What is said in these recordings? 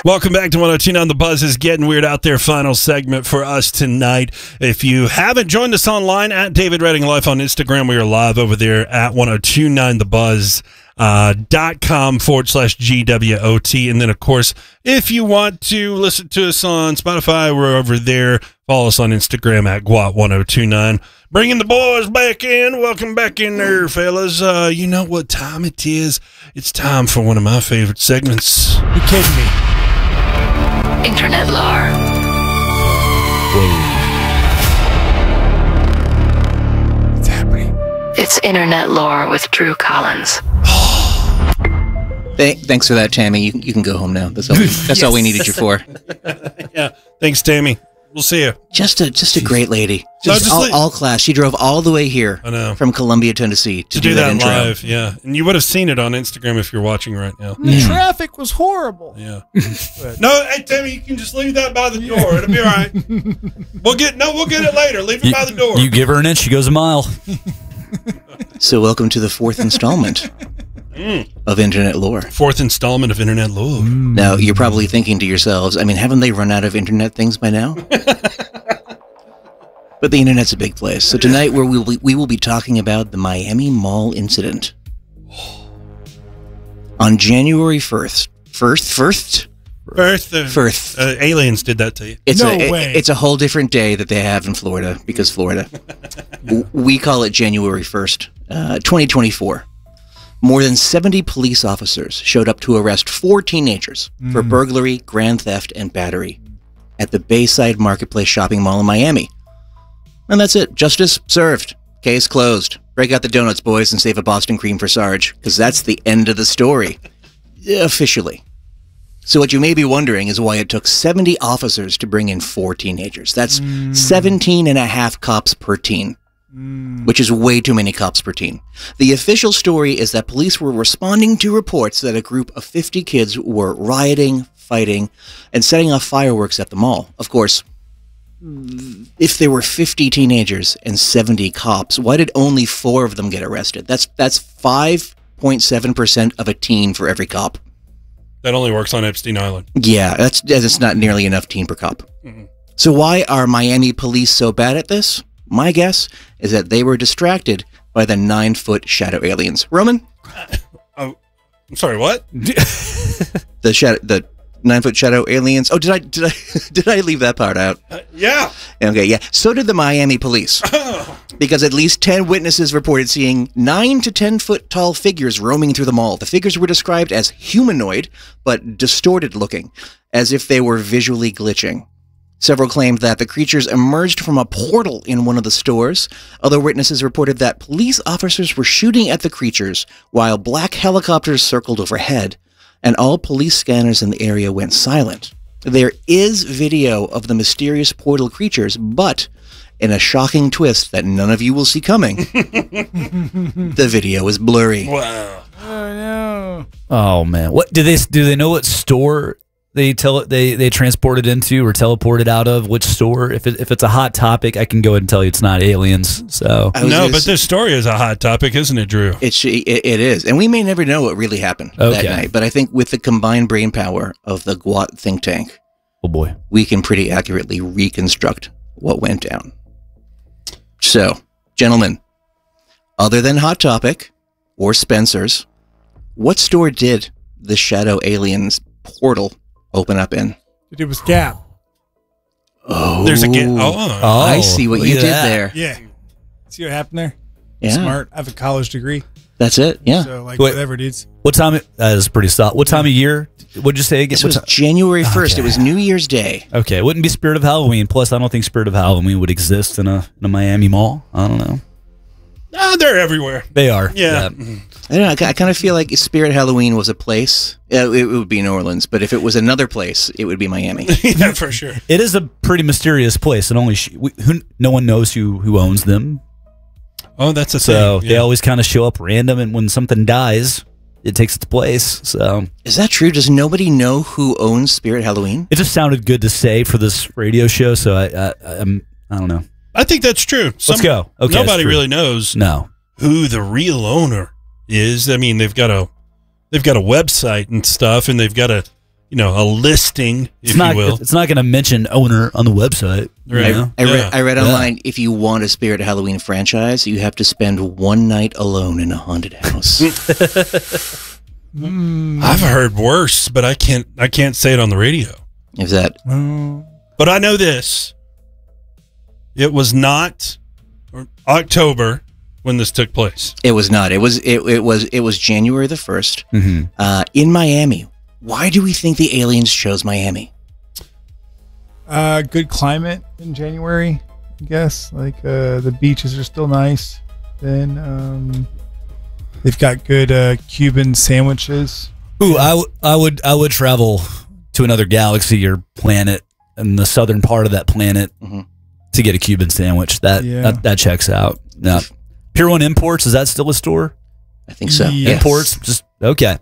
Welcome back to 102.9 The Buzz. Is getting weird out there. Final segment for us tonight. If you haven't joined us online at David Redding Life on Instagram, we are live over there at 1029thebuzz.com/GWOT. And then, of course, if you want to listen to us on Spotify, we're over there. Follow us on Instagram at GWAT1029. Bringing the boys back in. Welcome back in there, fellas. You know what time it is? It's time for one of my favorite segments. You kidding me? Internet lore. What's happening? It's Internet Lore with Drew Collins. Thanks for that, Tammy. You can go home now. That's all we needed you for. Yeah. Thanks, Tammy. We'll see you. Just a great lady. Just All class. She drove all the way here from Columbia, Tennessee to do that intro. live. Yeah, and you would have seen it on Instagram if you're watching right now. The traffic was horrible. Yeah. No, hey Tammy, you can just leave that by the door. It'll be all right. We'll get it later. Leave it by the door. You give her an inch, she goes a mile. So welcome to the fourth installment of Internet Lore. Fourth installment of Internet Lore. Now, you're probably thinking to yourselves, I mean, haven't they run out of Internet things by now? But the Internet's a big place. So tonight we will be talking about the Miami Mall incident. On January 1st. Aliens did that to you. It's a whole different day that they have in Florida, because Florida. We call it January 1st, 2024. More than 70 police officers showed up to arrest 4 teenagers for burglary, grand theft, and battery at the Bayside Marketplace Shopping Mall in Miami. And that's it. Justice served. Case closed. Break out the donuts, boys, and save a Boston cream for Sarge, because that's the end of the story. Officially. So what you may be wondering is why it took 70 officers to bring in 4 teenagers. That's 17 and a half cops per teen. Which is way too many cops per teen. The official story is that police were responding to reports that a group of 50 kids were rioting, fighting, and setting off fireworks at the mall. Of course, if there were 50 teenagers and 70 cops, why did only 4 of them get arrested? That's 5.7% of a teen for every cop. That only works on Epstein Island. Yeah, that's not nearly enough teen per cop. So why are Miami police so bad at this? My guess is that they were distracted by the 9-foot shadow aliens. Roman? I'm sorry, what? The 9-foot shadow aliens. Oh, did I leave that part out? Yeah. Okay, yeah. So did the Miami police. Because at least 10 witnesses reported seeing 9 to 10 foot tall figures roaming through the mall. The figures were described as humanoid, but distorted looking, as if they were visually glitching. Several claimed that the creatures emerged from a portal in one of the stores. Other witnesses reported that police officers were shooting at the creatures while black helicopters circled overhead, and all police scanners in the area went silent. There is video of the mysterious portal creatures, but in a shocking twist that none of you will see coming, the video is blurry. Wow. Oh no. Oh man. What do they know what store they transported into or teleported out of? Which store? If it's a hot topic, I can go ahead and tell you it's not aliens. So no, but this story is a hot topic, isn't it, Drew? It is, and we may never know what really happened that night. But I think with the combined brain power of the GWAT think tank, oh boy, we can pretty accurately reconstruct what went down. So, gentlemen, other than Hot Topic or Spencer's, what store did the Shadow Aliens portal open up in? It was Gap. Oh, there's a Gap. Oh, I see what you did there. Yeah. See what happened there? Yeah. Smart. I have a college degree. That's it. Yeah. So, whatever, dudes. What time? That is pretty solid. What time of year? What'd you say again? This was January 1st. Okay. It was New Year's Day. Okay. It wouldn't be Spirit of Halloween. Plus, I don't think Spirit of Halloween would exist in a Miami mall. I don't know. They're everywhere. They are. Yeah. I don't know. I kind of feel like Spirit Halloween was a place. It would be New Orleans, but if it was another place, it would be Miami. Yeah, for sure. It is a pretty mysterious place, and only no one knows who owns them. Oh, that's a thing. So they always kind of show up random, and when something dies, it takes its place. So is that true? Does nobody know who owns Spirit Halloween? It just sounded good to say for this radio show, so I don't know. I think that's true. Let's go. Okay, nobody really knows who the real owner is. I mean, they've got a website and stuff, and they've got a a listing, if you will. It's not going to mention owner on the website. Right. You know? I read online, if you want a Spirit Halloween franchise, you have to spend one night alone in a haunted house. I've heard worse, but I can't say it on the radio. Is that But I know this. It was not October when this took place. It was not. It was January the 1st in Miami. Why do we think the aliens chose Miami? Good climate in January, I guess. Like the beaches are still nice. Then they've got good Cuban sandwiches. Ooh, I would travel to another galaxy or planet in the southern part of that planet to get a Cuban sandwich. That checks out. Now, Pier 1 Imports, is that still a store? I think so. Yes. Imports, just okay.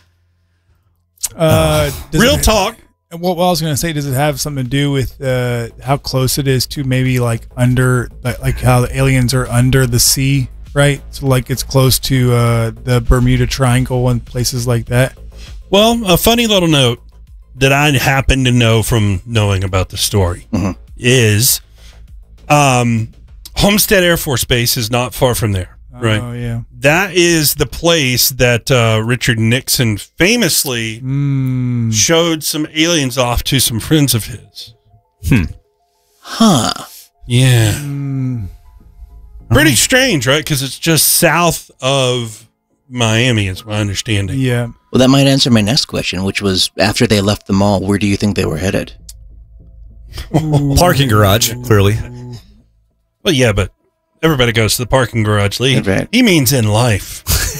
Real talk. What I was going to say, does it have something to do with how close it is to maybe like under, like how the aliens are under the sea, right? So like it's close to the Bermuda Triangle and places like that. Well, a funny little note that I happen to know from knowing about the story is Homestead Air Force Base is not far from there, right? Oh, yeah. That is the place that Richard Nixon famously showed some aliens off to some friends of his. Huh. Yeah. Pretty strange, right? Because it's just south of Miami, is my understanding. Yeah. Well, that might answer my next question, which was after they left the mall, where do you think they were headed? Parking garage, clearly. Well, yeah, but everybody goes to the parking garage, Lee. Right. He means in life.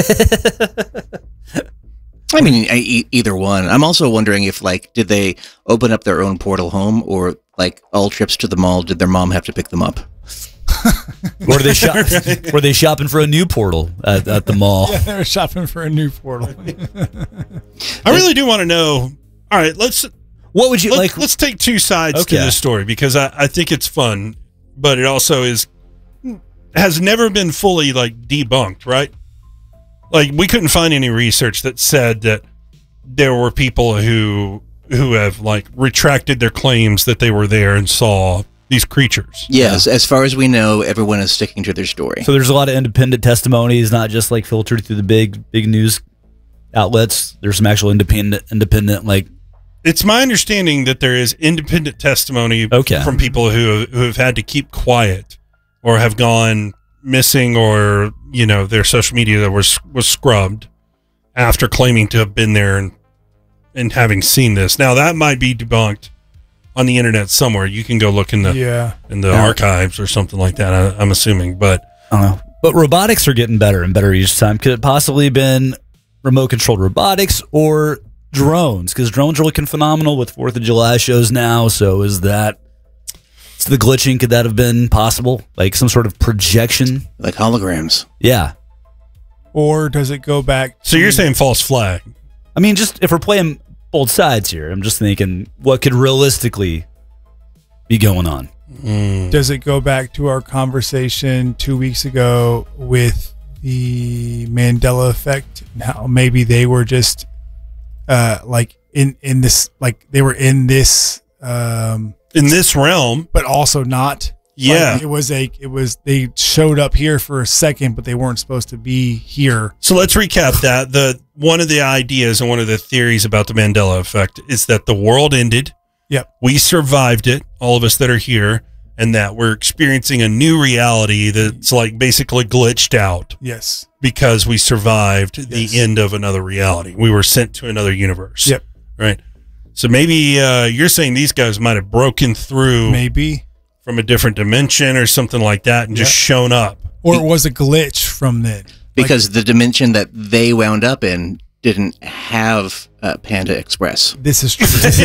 I mean, either one. I'm also wondering if, like, did they open up their own portal home, or like all trips to the mall, did their mom have to pick them up? Or were they shopping for a new portal at the mall? Yeah, they were shopping for a new portal. I really do want to know. All right, let's take two sides to this story, because I think it's fun, but it also has never been fully like debunked, right? Like, we couldn't find any research that said that there were people who have like retracted their claims that they were there and saw these creatures. Yes, as far as we know, everyone is sticking to their story. So there's a lot of independent testimonies, not just like filtered through the big news outlets. There's some actual independent like. It's my understanding that there is independent testimony from people who have had to keep quiet or have gone missing, or their social media was scrubbed after claiming to have been there and having seen this. Now that might be debunked on the internet somewhere. You can go look in the archives or something like that, I'm assuming, but I don't know. But robotics are getting better and better each time. Could it possibly have been remote controlled robotics or drones? Because drones are looking phenomenal with 4th of July shows now. So is that the glitching? Could that have been possible? Like some sort of projection? Like holograms. Yeah. Or does it go back? So you're saying false flag? I mean, just if we're playing both sides here, I'm just thinking what could realistically be going on. Does it go back to our conversation 2 weeks ago with the Mandela effect? How maybe they were just like in this, like they were in this realm, but also not. Yeah, like they showed up here for a second, but they weren't supposed to be here. So let's recap that. One of the ideas and one of the theories about the Mandela effect is that the world ended. Yep. We survived it, all of us that are here, and that we're experiencing a new reality that's like basically glitched out. Yes. Because we survived the end of another reality. We were sent to another universe. Yep. Right. So maybe you're saying these guys might have broken through from a different dimension or something like that and just shown up. Or it was a glitch from then. Because the dimension that they wound up in didn't have Panda Express. This is true.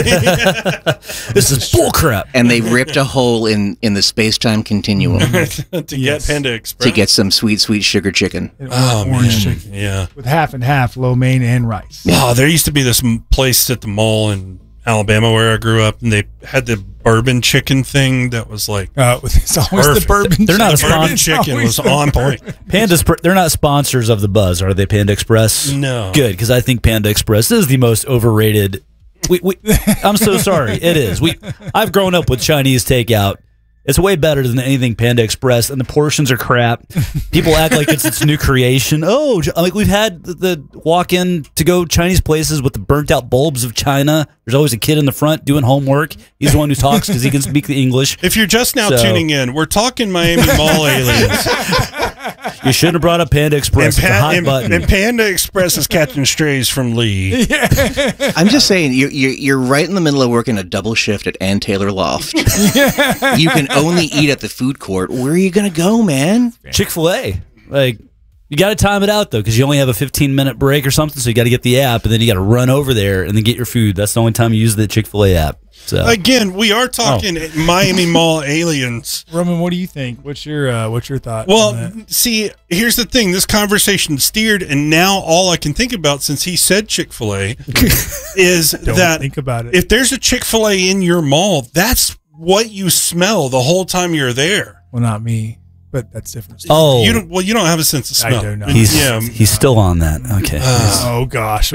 This is bullcrap. And they ripped a hole in the space-time continuum to get Panda Express. To get some sweet sugar chicken. Orange chicken. Yeah. With half and half, lo mein and rice. Oh, there used to be this place at the mall in Alabama where I grew up, and they had the bourbon chicken thing that was like it's always perfect. the bourbon. They're not a bourbon chicken was on point. They're not sponsors of the Buzz, are they? Panda Express? No. Good, because I think Panda Express is the most overrated I'm so sorry. It is. I've grown up with Chinese takeout. It's way better than anything Panda Express, and the portions are crap. People act like it's its new creation. Oh, like we've had the walk-in to go Chinese places with the burnt-out bulbs of China. There's always a kid in the front doing homework. He's the one who talks because he can speak the English. If you're just now tuning in, we're talking Miami Mall aliens. You shouldn't have brought up Panda Express. It's a hot button. And Panda Express is catching strays from Lee. I'm just saying, you're right in the middle of working a double shift at Ann Taylor Loft. You can only eat at the food court. Where are you going to go, man? Chick-fil-A. Like, you got to time it out, though, because you only have a 15-minute break or something, so you got to get the app, and then you got to run over there and then get your food. That's the only time you use the Chick-fil-A app. So. Again, we are talking Miami Mall aliens. Roman, what do you think? What's your thought? Well, see, here's the thing. This conversation steered, and now all I can think about since he said Chick-fil-A is that think about it. If there's a Chick-fil-A in your mall, that's what you smell the whole time you're there. Well, not me, but that's different. Oh, you don't have a sense of smell. I do not. He's still on that. Okay. Oh gosh.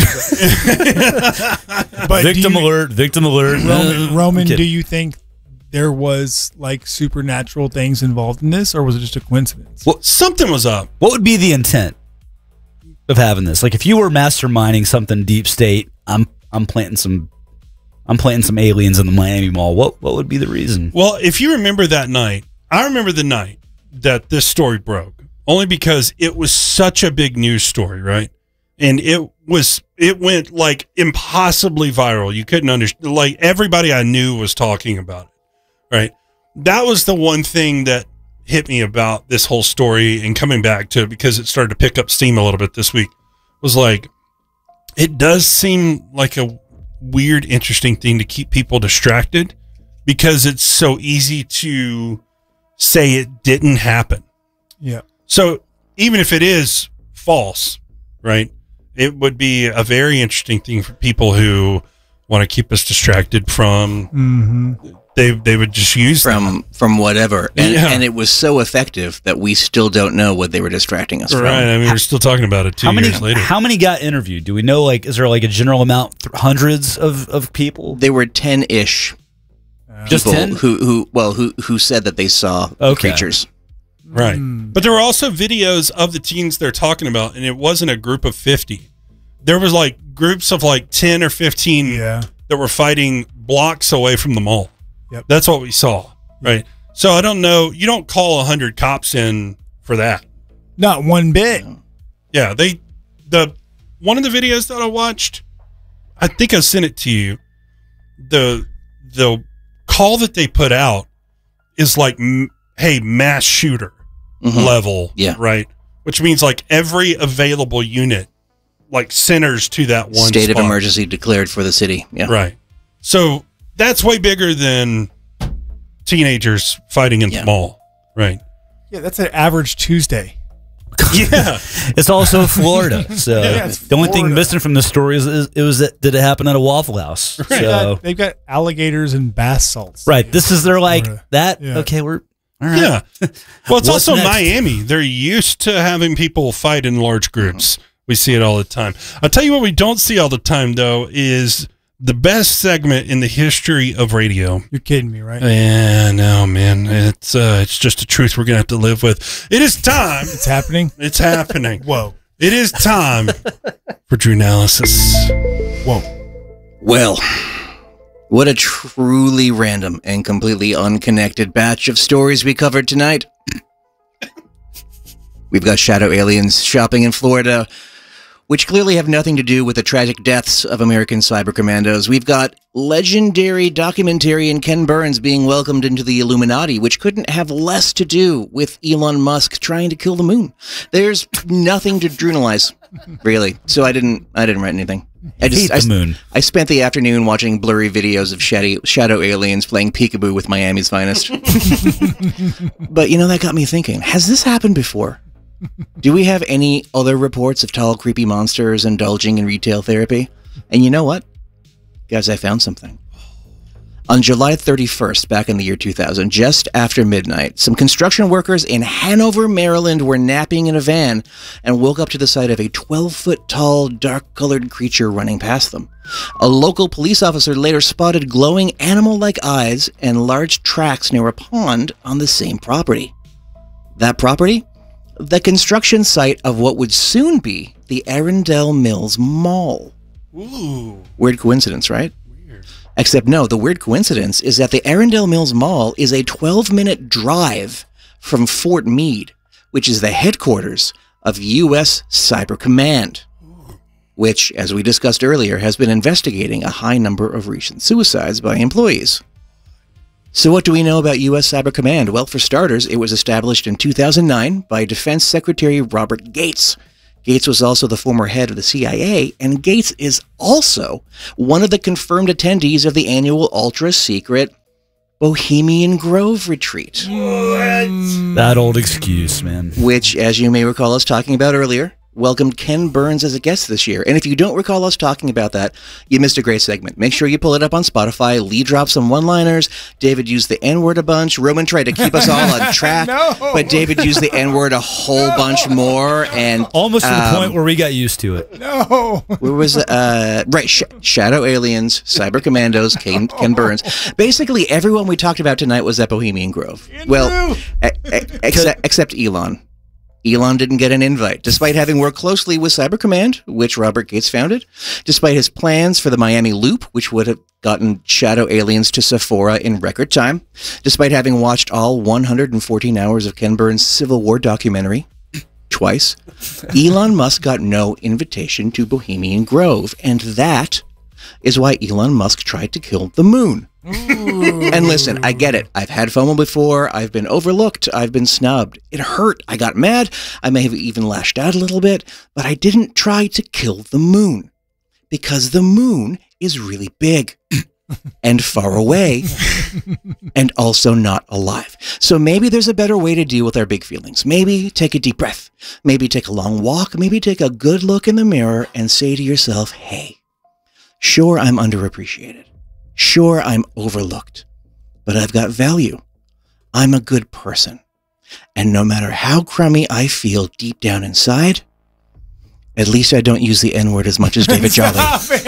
But Victim alert. Roman, do you think there was like supernatural things involved in this, or was it just a coincidence? Well, something was up. What would be the intent of having this? Like, if you were masterminding something deep state, I'm planting some aliens in the Miami Mall. What would be the reason? Well, if you remember that night, I remember the night that this story broke, only because it was such a big news story, right? And it went like impossibly viral. You couldn't understand. Like, everybody I knew was talking about it, right? That was the one thing that hit me about this whole story, and coming back to it because it started to pick up steam a little bit this week, was like, it does seem like a weird, interesting thing to keep people distracted, because it's so easy to say it didn't happen. Yeah. So even if it is false, right, it would be a very interesting thing for people who want to keep us distracted from. Mm-hmm. They would just use from whatever, and it was so effective that we still don't know what they were distracting us from. Right. I mean, we're still talking about it 2 years later. How many got interviewed? Do we know? Like, is there like a general amount? Hundreds of people? There were 10-ish. Just 10 who said that they saw the creatures. Right. But there were also videos of the teens they're talking about, and it wasn't a group of 50. There was like groups of like 10 or 15 that were fighting blocks away from the mall. Yep. That's what we saw. Right. So I don't know. You don't call 100 cops in for that. Not one bit. Yeah. One of the videos that I watched, I think I sent it to you. The call that they put out is like, hey, mass shooter level. Yeah. Right. Which means like every available unit like centers to that one state spot. Of emergency declared for the city. Yeah. Right. So that's way bigger than teenagers fighting in the mall. Right. Yeah, that's an average Tuesday. Yeah. It's also Florida. So the only thing missing from the story is did it happen at a Waffle House? Right. So They've got alligators and bath salts. right. This is their like Florida. that. Yeah. Okay, we're all right. Yeah. Well, it's What's also next? Miami. They're used to having people fight in large groups. We see it all the time. I'll tell you what we don't see all the time, though, is the best segment in the history of radio. You're kidding me, right? Yeah, no, man. It's just a truth we're going to have to live with. It is time. It's happening. It's happening. Whoa. It is time for Drew Analysis. Whoa. Well, what a truly random and completely unconnected batch of stories we covered tonight. We've got shadow aliens shopping in Florida, which clearly have nothing to do with the tragic deaths of American cyber commandos. We've got legendary documentarian Ken Burns being welcomed into the Illuminati, which couldn't have less to do with Elon Musk trying to kill the moon. There's nothing to journalize, really. So I didn't write anything. I hate the moon. I spent the afternoon watching blurry videos of shadow aliens playing peekaboo with Miami's finest. But that got me thinking, has this happened before? Do we have any other reports of tall, creepy monsters indulging in retail therapy? And you know what? Guys, I found something. On July 31st, back in the year 2000, just after midnight, some construction workers in Hanover, Maryland were napping in a van and woke up to the sight of a 12-foot-tall, dark-colored creature running past them. A local police officer later spotted glowing animal-like eyes and large tracks near a pond on the same property. That property? The construction site of what would soon be the Arundel Mills Mall. Ooh. Weird coincidence, right? Except no, the weird coincidence is that the Arundel Mills Mall is a 12-minute drive from Fort Meade, which is the headquarters of U.S. Cyber Command, which, as we discussed earlier, has been investigating a high number of recent suicides by employees. So what do we know about U.S. Cyber Command? Well, for starters, it was established in 2009 by Defense Secretary Robert Gates. Gates was also the former head of the CIA, and Gates is also one of the confirmed attendees of the annual ultra-secret Bohemian Grove retreat. That old excuse, man. Which, as you may recall us talking about earlier, welcomed Ken Burns as a guest this year. And if you don't recall us talking about that, you missed a great segment. Make sure you pull it up on Spotify. Lee dropped some one-liners. David used the N-word a bunch. Roman tried to keep us all on track, but David used the N-word a whole bunch more. And almost to the point where we got used to it. Where was right? Shadow Aliens, Cyber Commandos, Ken Burns. Basically, everyone we talked about tonight was at Bohemian Grove. Well, except Elon. Elon didn't get an invite, despite having worked closely with Cyber Command, which Robert Gates founded, despite his plans for the Miami Loop, which would have gotten Shadow Aliens to Sephora in record time, despite having watched all 114 hours of Ken Burns' Civil War documentary twice. Elon Musk got no invitation to Bohemian Grove, and that is why Elon Musk tried to kill the moon. And listen, I get it. I've had FOMO before. I've been overlooked. I've been snubbed. It hurt. I got mad. I may have even lashed out a little bit, but I didn't try to kill the moon because the moon is really big and far away and also not alive. So maybe there's a better way to deal with our big feelings. Maybe take a deep breath. Maybe take a long walk. Maybe take a good look in the mirror and say to yourself, hey, sure, I'm underappreciated. Sure, I'm overlooked, but I've got value. I'm a good person. And no matter how crummy I feel deep down inside, at least I don't use the N-word as much as David Jolly.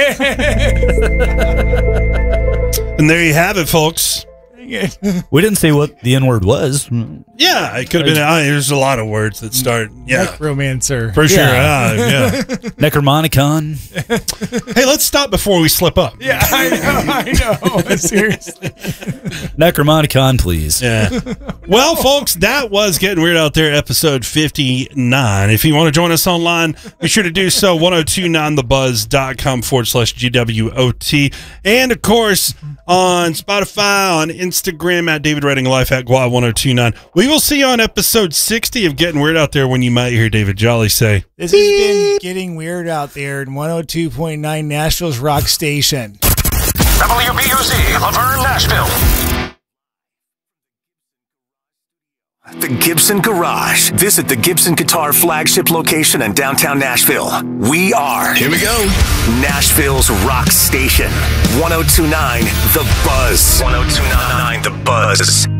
And there you have it, folks. We didn't say what the N-word was. Yeah, it could have been. There's a lot of words that start. Yeah, Necromancer. For sure. Yeah. Necromonicon. Hey, let's stop before we slip up. Yeah, I know. Seriously. Necromonicon, please. Yeah. Well, folks, that was Getting Weird Out There, episode 59. If you want to join us online, be sure to do so. 1029thebuzz.com/GWOT. And, of course, on Spotify, on Instagram, at David Redding Life, at Guad1029. We will see you on episode 60 of Getting Weird Out There when you might hear David Jolly say, this has been Getting Weird Out There in 102.9 Nashville's Rock Station. WBUZ, Laverne, Nashville. The Gibson Garage. Visit the Gibson Guitar flagship location in downtown Nashville. We are, here we go, Nashville's Rock Station. 1029 The Buzz. 1029 The Buzz.